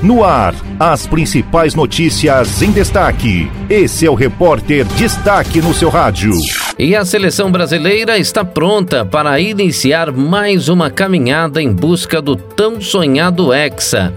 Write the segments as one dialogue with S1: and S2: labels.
S1: No ar, as principais notícias em destaque. Esse é o Repórter Destaque no seu rádio.
S2: E a seleção brasileira está pronta para iniciar mais uma caminhada em busca do tão sonhado Hexa.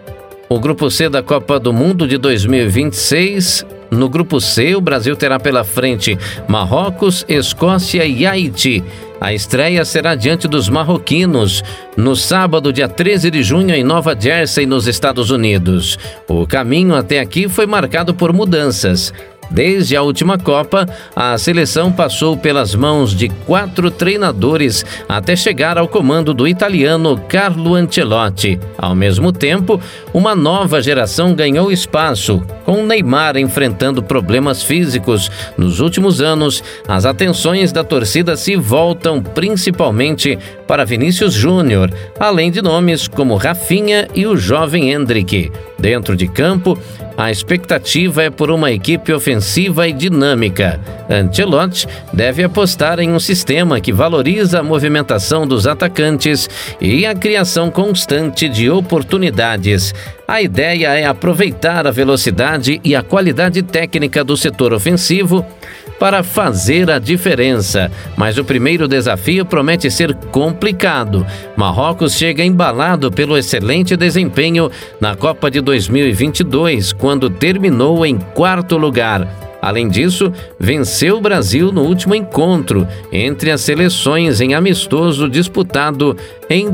S2: O Grupo C da Copa do Mundo de 2026... No Grupo C, o Brasil terá pela frente Marrocos, Escócia e Haiti. A estreia será diante dos marroquinos, no sábado, dia 13 de junho, em Nova Jersey, nos Estados Unidos. O caminho até aqui foi marcado por mudanças. Desde a última Copa, a seleção passou pelas mãos de 4 treinadores até chegar ao comando do italiano Carlo Ancelotti. Ao mesmo tempo, uma nova geração ganhou espaço, com Neymar enfrentando problemas físicos. Nos últimos anos, as atenções da torcida se voltam principalmente para Vinícius Júnior, além de nomes como Rafinha e o jovem Endrick. Dentro de campo, a expectativa é por uma equipe ofensiva e dinâmica. Ancelotti deve apostar em um sistema que valoriza a movimentação dos atacantes e a criação constante de oportunidades. A ideia é aproveitar a velocidade e a qualidade técnica do setor ofensivo para fazer a diferença. Mas o primeiro desafio promete ser complicado. Marrocos chega embalado pelo excelente desempenho na Copa de 2022, quando terminou em 4º lugar. Além disso, venceu o Brasil no último encontro entre as seleções em amistoso disputado em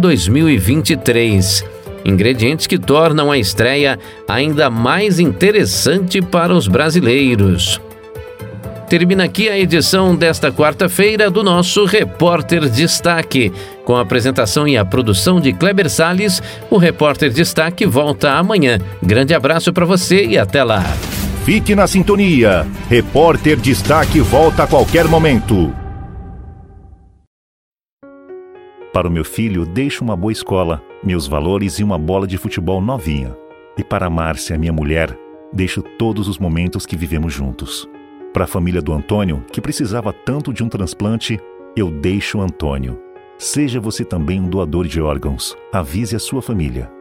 S2: 2023. Ingredientes que tornam a estreia ainda mais interessante para os brasileiros. Termina aqui a edição desta quarta-feira do nosso Repórter Destaque. Com a apresentação e a produção de Kleber Salles, o Repórter Destaque volta amanhã. Grande abraço para você e até lá.
S1: Fique na sintonia. Repórter Destaque volta a qualquer momento. Para o meu filho, deixo uma boa escola, meus valores e uma bola de futebol novinha. E para a Márcia, minha mulher, deixo todos os momentos que vivemos juntos. Para a família do Antônio, que precisava tanto de um transplante, eu deixo o Antônio. Seja você também um doador de órgãos. Avise a sua família.